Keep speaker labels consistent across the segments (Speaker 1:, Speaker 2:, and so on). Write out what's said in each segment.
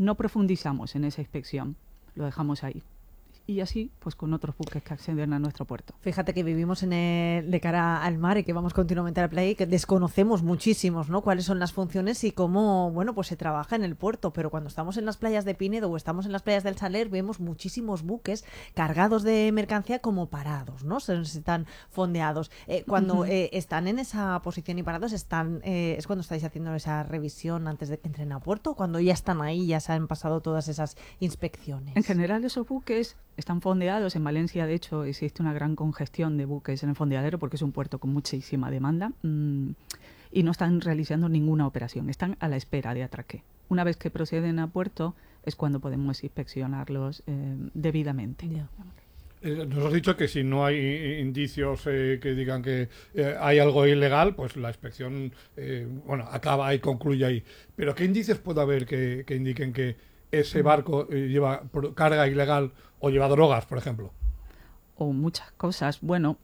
Speaker 1: no profundizamos en esa inspección, lo dejamos ahí. Y así, pues con otros buques que acceden a nuestro puerto.
Speaker 2: Fíjate que vivimos de cara al mar y que vamos continuamente a la playa y que desconocemos muchísimos, ¿no?, cuáles son las funciones y cómo, bueno, pues se trabaja en el puerto. Pero cuando estamos en las playas de Pinedo o estamos en las playas del Saler, vemos muchísimos buques cargados de mercancía como parados, ¿no? Están fondeados. Cuando están en esa posición y parados, es cuando estáis haciendo esa revisión antes de que entren a puerto, o cuando ya están ahí, ya se han pasado todas esas inspecciones.
Speaker 1: En general, esos buques están fondeados. En Valencia, de hecho, existe una gran congestión de buques en el fondeadero porque es un puerto con muchísima demanda y no están realizando ninguna operación. Están a la espera de atraque. Una vez que proceden a puerto es cuando podemos inspeccionarlos debidamente.
Speaker 2: Yeah.
Speaker 3: Nos has dicho que si no hay indicios que digan que hay algo ilegal, pues la inspección acaba y concluye ahí. Pero ¿qué indicios puede haber que indiquen que ese barco lleva carga ilegal o lleva drogas, por ejemplo?
Speaker 1: O muchas cosas. Bueno,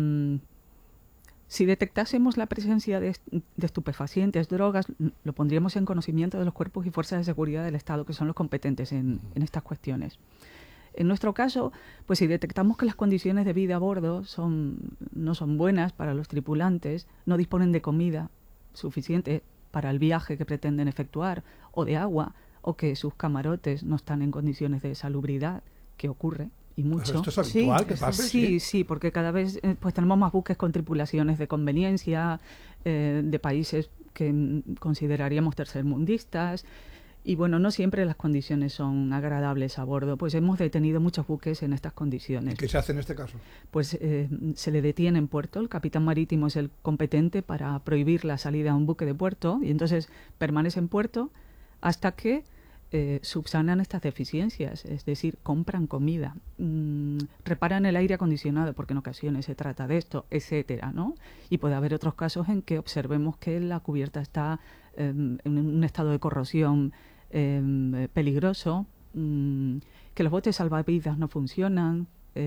Speaker 1: si detectásemos la presencia de estupefacientes, drogas, lo pondríamos en conocimiento de los cuerpos y fuerzas de seguridad del Estado, que son los competentes en estas cuestiones. En nuestro caso, pues si detectamos que las condiciones de vida a bordo no son buenas para los tripulantes, no disponen de comida suficiente para el viaje que pretenden efectuar, o de agua, o que sus camarotes no están en condiciones de salubridad, que ocurre, y mucho.
Speaker 3: ¿Esto es habitual que pase?
Speaker 1: Sí, porque cada vez pues tenemos más buques con tripulaciones de conveniencia, de países que consideraríamos tercermundistas. Y bueno, no siempre las condiciones son agradables a bordo, pues hemos detenido muchos buques en estas condiciones.
Speaker 3: ¿Qué se hace en este caso?
Speaker 1: Pues se le detiene en puerto, el capitán marítimo es el competente para prohibir la salida a un buque de puerto y entonces permanece en puerto hasta que subsanan estas deficiencias, es decir, compran comida, reparan el aire acondicionado, porque en ocasiones se trata de esto, etcétera, ¿no? Y puede haber otros casos en que observemos que la cubierta está en un estado de corrosión peligroso, que los botes salvavidas no funcionan,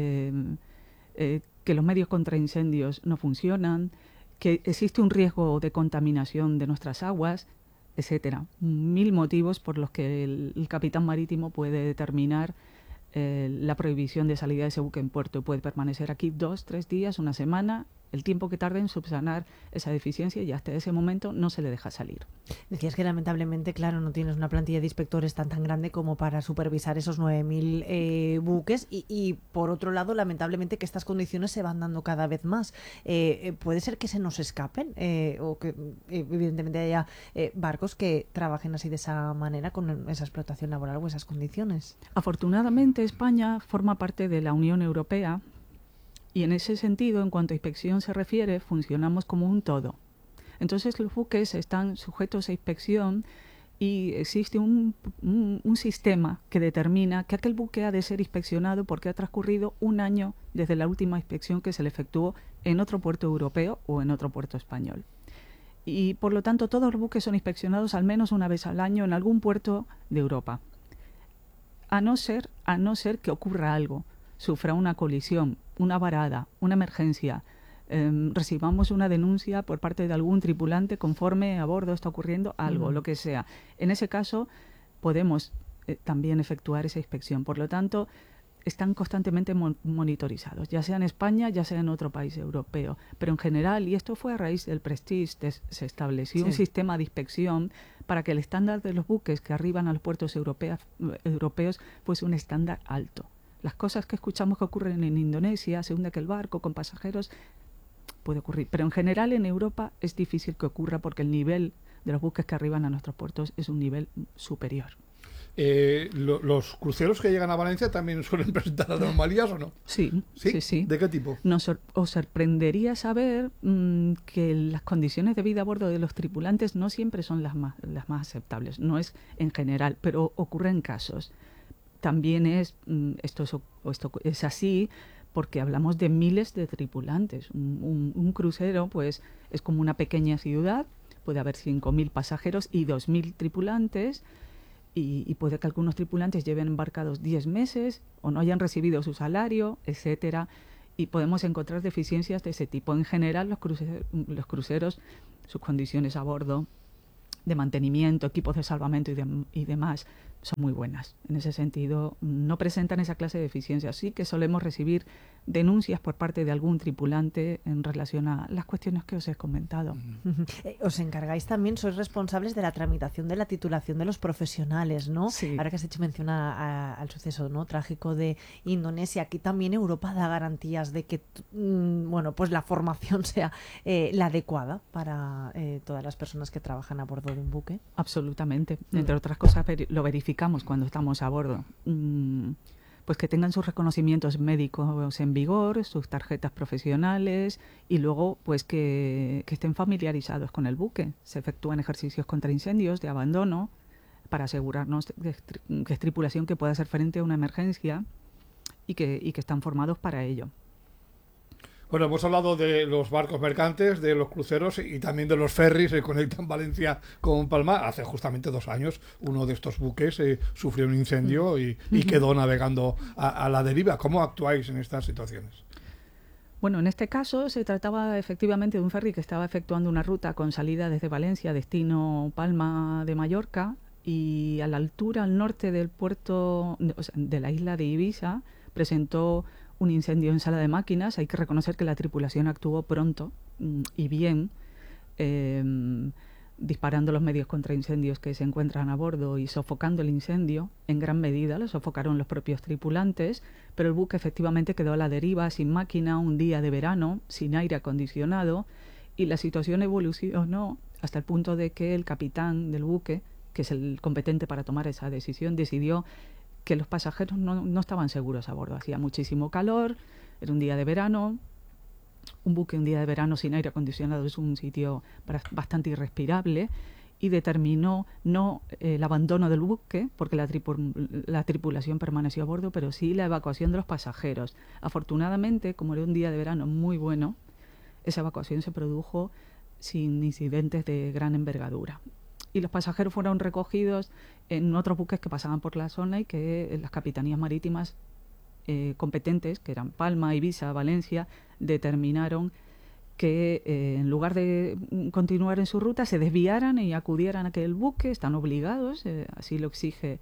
Speaker 1: que los medios contra incendios no funcionan, que existe un riesgo de contaminación de nuestras aguas, etcétera. 1000 motivos por los que el capitán marítimo puede determinar la prohibición de salida de ese buque en puerto. Puede permanecer aquí 2, 3 días, una semana, el tiempo que tarde en subsanar esa deficiencia, y hasta ese momento no se le deja salir.
Speaker 2: Decías que lamentablemente, claro, no tienes una plantilla de inspectores tan grande como para supervisar esos 9.000 buques y por otro lado, lamentablemente, que estas condiciones se van dando cada vez más. ¿Puede ser que se nos escapen o que evidentemente haya barcos que trabajen así de esa manera, con esa explotación laboral o esas condiciones?
Speaker 1: Afortunadamente, España forma parte de la Unión Europea y en ese sentido, en cuanto a inspección se refiere, funcionamos como un todo. Entonces los buques están sujetos a inspección y existe un sistema que determina que aquel buque ha de ser inspeccionado porque ha transcurrido un año desde la última inspección que se le efectuó en otro puerto europeo o en otro puerto español. Y por lo tanto todos los buques son inspeccionados al menos una vez al año en algún puerto de Europa. A no ser que ocurra algo, sufra una colisión, una varada, una emergencia, recibamos una denuncia por parte de algún tripulante conforme a bordo está ocurriendo algo, lo que sea. En ese caso podemos también efectuar esa inspección. Por lo tanto, están constantemente monitorizados, ya sea en España, ya sea en otro país europeo. Pero en general, y esto fue a raíz del Prestige, se estableció un sistema de inspección para que el estándar de los buques que arriban a los puertos europeos fuese un estándar alto. Las cosas que escuchamos que ocurren en Indonesia, se hunde aquel barco con pasajeros, puede ocurrir. Pero en general en Europa es difícil que ocurra porque el nivel de los buques que arriban a nuestros puertos es un nivel superior.
Speaker 3: ¿Los cruceros que llegan a Valencia también suelen presentar anomalías o no?
Speaker 1: Sí.
Speaker 3: ¿De qué tipo?
Speaker 1: Os sorprendería saber que las condiciones de vida a bordo de los tripulantes no siempre son las más aceptables. No es en general, pero ocurren casos. También esto es así porque hablamos de miles de tripulantes. Un crucero pues es como una pequeña ciudad, puede haber 5.000 pasajeros y 2.000 tripulantes, y puede que algunos tripulantes lleven embarcados 10 meses o no hayan recibido su salario, etcétera, y podemos encontrar deficiencias de ese tipo. En general, los cruceros, sus condiciones a bordo, de mantenimiento, equipos de salvamento y demás, son muy buenas. En ese sentido, no presentan esa clase de deficiencias. Sí que solemos recibir denuncias por parte de algún tripulante en relación a las cuestiones que os he comentado.
Speaker 2: Os encargáis también, sois responsables de la tramitación de la titulación de los profesionales, ¿no?
Speaker 1: Sí.
Speaker 2: Ahora que has hecho mención al suceso, ¿no?, trágico de Indonesia, aquí también Europa da garantías de que bueno, pues la formación sea la adecuada para todas las personas que trabajan a bordo de un buque.
Speaker 1: Absolutamente. Entre otras cosas, lo verificamos cuando estamos a bordo. Pues que tengan sus reconocimientos médicos en vigor, sus tarjetas profesionales y luego pues que estén familiarizados con el buque. Se efectúan ejercicios contra incendios de abandono para asegurarnos que es tripulación que pueda hacer frente a una emergencia y que están formados para ello.
Speaker 3: Bueno, hemos hablado de los barcos mercantes, de los cruceros y también de los ferries que conectan Valencia con Palma. Hace justamente 2 años uno de estos buques sufrió un incendio y quedó navegando a la deriva. ¿Cómo actuáis en estas situaciones?
Speaker 1: Bueno, en este caso se trataba efectivamente de un ferry que estaba efectuando una ruta con salida desde Valencia, destino Palma de Mallorca, y a la altura al norte del puerto, o sea, de la isla de Ibiza, presentó un incendio en sala de máquinas. Hay que reconocer que la tripulación actuó pronto y bien, disparando los medios contra incendios que se encuentran a bordo y sofocando el incendio. En gran medida lo sofocaron los propios tripulantes, pero el buque efectivamente quedó a la deriva, sin máquina, un día de verano, sin aire acondicionado, y la situación evolucionó hasta el punto de que el capitán del buque, que es el competente para tomar esa decisión, decidió que los pasajeros no estaban seguros a bordo. Hacía muchísimo calor, era un día de verano. Un buque un día de verano sin aire acondicionado es un sitio bastante irrespirable, y determinó no el abandono del buque, porque la tripulación permaneció a bordo, pero sí la evacuación de los pasajeros. Afortunadamente, como era un día de verano muy bueno, esa evacuación se produjo sin incidentes de gran envergadura. Y los pasajeros fueron recogidos en otros buques que pasaban por la zona y que las capitanías marítimas competentes, que eran Palma, Ibiza, Valencia, determinaron que en lugar de continuar en su ruta se desviaran y acudieran a aquel buque. Están obligados, así lo exige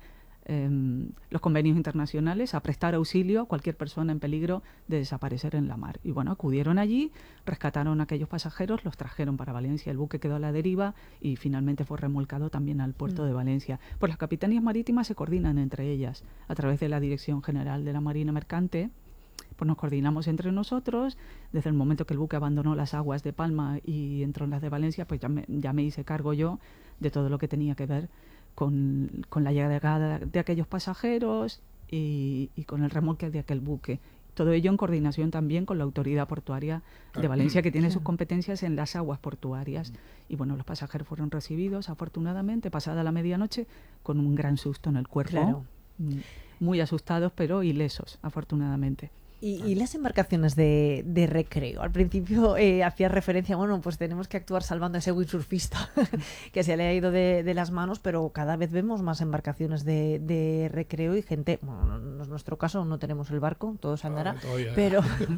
Speaker 1: los convenios internacionales, a prestar auxilio a cualquier persona en peligro de desaparecer en la mar. Y bueno, acudieron allí, rescataron a aquellos pasajeros, los trajeron para Valencia. El buque quedó a la deriva y finalmente fue remolcado también al puerto de Valencia. Pues las capitanías marítimas se coordinan entre ellas a través de la Dirección General de la Marina Mercante. Pues nos coordinamos entre nosotros. Desde el momento que el buque abandonó las aguas de Palma y entró en las de Valencia, pues ya me hice cargo yo de todo lo que tenía que ver con la llegada de aquellos pasajeros y con el remolque de aquel buque. Todo ello en coordinación también con la Autoridad Portuaria de Valencia, que tiene sus competencias en las aguas portuarias. Y bueno, los pasajeros fueron recibidos, afortunadamente, pasada la medianoche, con un gran susto en el cuerpo.
Speaker 2: Claro.
Speaker 1: Muy asustados, pero ilesos, afortunadamente.
Speaker 2: Y las embarcaciones de recreo. Al principio hacía referencia, bueno, pues tenemos que actuar salvando a ese windsurfista que se le ha ido de las manos, pero cada vez vemos más embarcaciones de recreo y gente, bueno, no es nuestro caso, no tenemos el barco, todo se andará, pero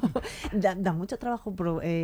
Speaker 2: da mucho trabajo,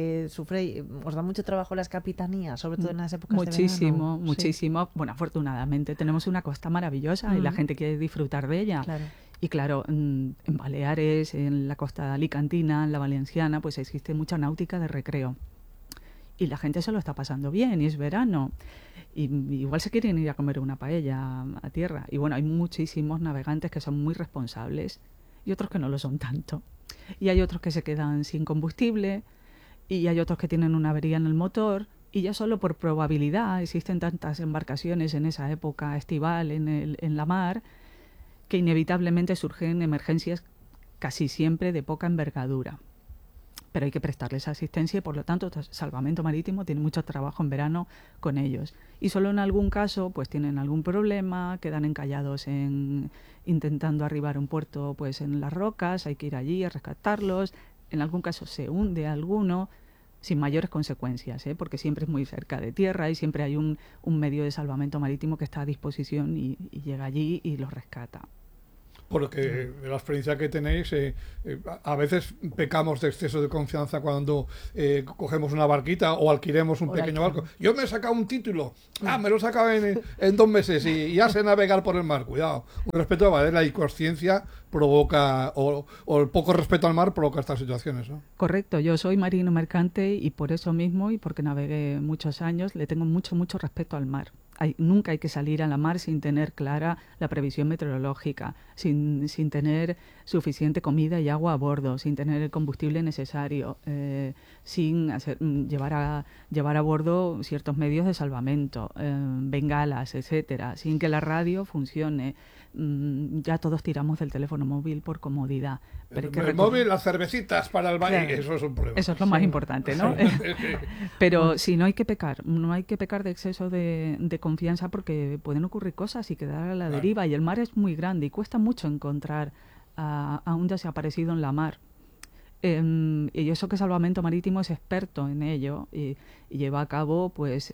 Speaker 2: os da mucho trabajo las capitanías, sobre todo en las épocas de verano.
Speaker 1: Muchísimo. Sí. Bueno, afortunadamente tenemos una costa maravillosa y la gente quiere disfrutar de ella.
Speaker 2: Claro.
Speaker 1: Y claro, en Baleares, en la costa alicantina, en la valenciana, pues existe mucha náutica de recreo. Y la gente se lo está pasando bien, y es verano. Y igual se quieren ir a comer una paella a tierra. Y bueno, hay muchísimos navegantes que son muy responsables y otros que no lo son tanto. Y hay otros que se quedan sin combustible, y hay otros que tienen una avería en el motor. Y ya solo por probabilidad, existen tantas embarcaciones en esa época estival en la mar, que inevitablemente surgen emergencias casi siempre de poca envergadura. Pero hay que prestarles asistencia y, por lo tanto, Salvamento Marítimo tiene mucho trabajo en verano con ellos. Y solo en algún caso pues tienen algún problema, quedan encallados intentando arribar un puerto pues en las rocas, hay que ir allí a rescatarlos. En algún caso se hunde alguno, sin mayores consecuencias, porque siempre es muy cerca de tierra y siempre hay un medio de salvamento marítimo que está a disposición y llega allí y los rescata.
Speaker 3: porque de la experiencia que tenéis, a veces pecamos de exceso de confianza cuando cogemos una barquita o alquilemos un pequeño barco. Yo me he sacado un título, me lo he sacado en 2 meses y ya sé navegar por el mar. Cuidado, un respeto a la inconsciencia provoca, o el poco respeto al mar provoca estas situaciones, ¿no?
Speaker 1: Correcto, yo soy marino mercante y por eso mismo, y porque navegué muchos años, le tengo mucho respeto al mar. Nunca hay que salir a la mar sin tener clara la previsión meteorológica, sin tener suficiente comida y agua a bordo, sin tener el combustible necesario, sin llevar a bordo ciertos medios de salvamento, bengalas, etcétera, sin que la radio funcione. Ya todos tiramos del teléfono móvil por comodidad. Pero
Speaker 3: el móvil, las cervecitas para el baile, claro, eso es un problema.
Speaker 1: Eso es lo más importante, ¿no? Pero sí, no hay que pecar de exceso de confianza, porque pueden ocurrir cosas y quedar a la deriva, y el mar es muy grande y cuesta mucho encontrar a un desaparecido en la mar. Y eso que Salvamento Marítimo es experto en ello y lleva a cabo pues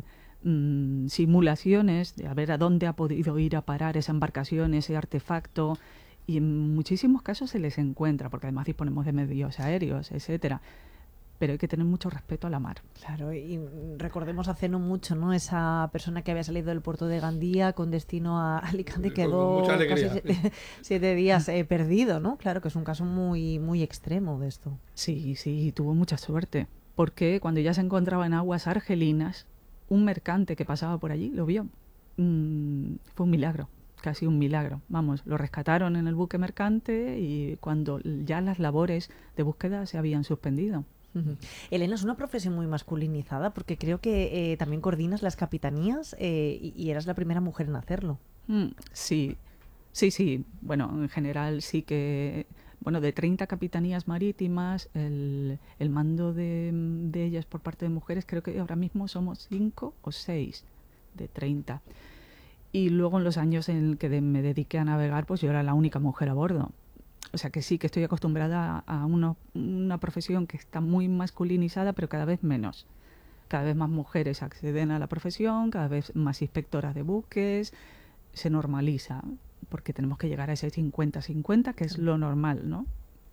Speaker 1: simulaciones de a ver a dónde ha podido ir a parar esa embarcación, ese artefacto, y en muchísimos casos se les encuentra, porque además disponemos de medios aéreos, etcétera. Pero hay que tener mucho respeto a la mar.
Speaker 2: Claro, y recordemos hace no mucho, ¿no? Esa persona que había salido del puerto de Gandía con destino a Alicante quedó casi 7 días perdido, ¿no? Claro, que es un caso muy extremo de esto.
Speaker 1: Sí, tuvo mucha suerte, porque cuando ya se encontraba en aguas argelinas, un mercante que pasaba por allí lo vio. Fue un milagro, casi un milagro. Vamos, lo rescataron en el buque mercante y cuando ya las labores de búsqueda se habían suspendido.
Speaker 2: Elena, es una profesión muy masculinizada, porque creo que también coordinas las capitanías y eras la primera mujer en hacerlo.
Speaker 1: Sí. Bueno, en general sí que... Bueno, de 30 capitanías marítimas, el mando de ellas por parte de mujeres, creo que ahora mismo somos 5 o 6 de 30. Y luego en los años en que me dediqué a navegar, pues yo era la única mujer a bordo. O sea que sí, que estoy acostumbrada a una profesión que está muy masculinizada, pero cada vez menos. Cada vez más mujeres acceden a la profesión, cada vez más inspectoras de buques, se normaliza, porque tenemos que llegar a ese 50-50, que es lo normal, ¿no?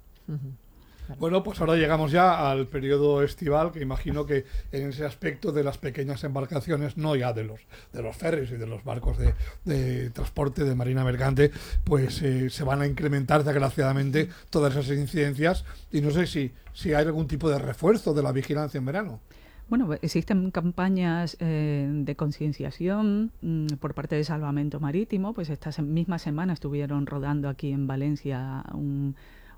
Speaker 3: Bueno, pues ahora llegamos ya al periodo estival, que imagino que en ese aspecto de las pequeñas embarcaciones, no ya de los ferries y de los barcos de transporte de marina mercante, pues se van a incrementar desgraciadamente todas esas incidencias, y no sé si hay algún tipo de refuerzo de la vigilancia en verano.
Speaker 1: Bueno, existen campañas de concienciación por parte de Salvamento Marítimo. Pues esta misma semana estuvieron rodando aquí en Valencia un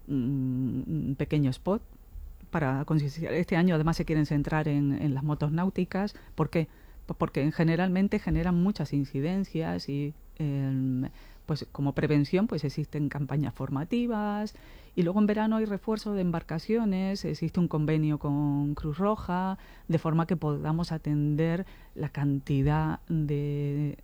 Speaker 1: pequeño spot para concienciar. Este año además se quieren centrar en las motos náuticas. ¿Por qué? Pues porque generalmente generan muchas incidencias y pues como prevención pues existen campañas formativas, y luego en verano hay refuerzo de embarcaciones, existe un convenio con Cruz Roja, de forma que podamos atender la cantidad de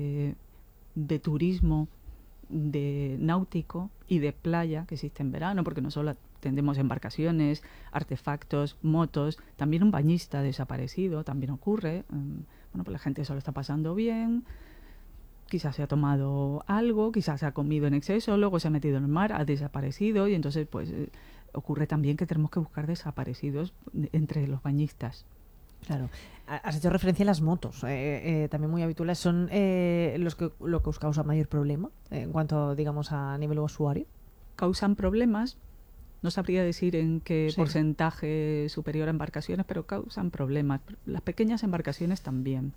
Speaker 1: turismo de náutico y de playa que existe en verano, porque no solo atendemos embarcaciones, artefactos, motos, también un bañista desaparecido también ocurre. Bueno, pues la gente se lo está pasando bien, quizás se ha tomado algo, quizás se ha comido en exceso, luego se ha metido en el mar, ha desaparecido, y entonces pues ocurre también que tenemos que buscar desaparecidos entre los bañistas.
Speaker 2: Claro. Has hecho referencia a las motos, también muy habituales. ¿Son lo que os causa mayor problema en cuanto, digamos, a nivel usuario?
Speaker 1: Causan problemas, no sabría decir en qué porcentaje superior a embarcaciones, pero causan problemas. Las pequeñas embarcaciones también.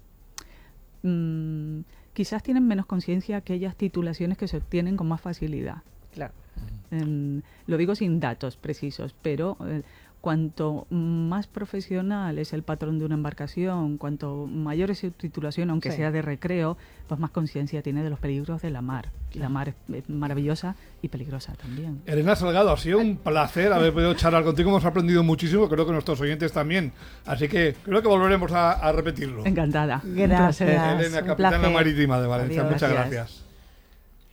Speaker 1: Quizás tienen menos conciencia aquellas titulaciones que se obtienen con más facilidad.
Speaker 2: Claro.
Speaker 1: Lo digo sin datos precisos, pero cuanto más profesional es el patrón de una embarcación, cuanto mayor es su titulación, aunque sea de recreo, pues más conciencia tiene de los peligros de la mar. Y la mar es maravillosa y peligrosa también.
Speaker 3: Elena Salgado, ha sido un placer haber podido charlar contigo. Hemos aprendido muchísimo, creo que nuestros oyentes también. Así que creo que volveremos a repetirlo.
Speaker 1: Encantada.
Speaker 2: Gracias.
Speaker 3: Elena, capitana marítima de Valencia. Muchas gracias.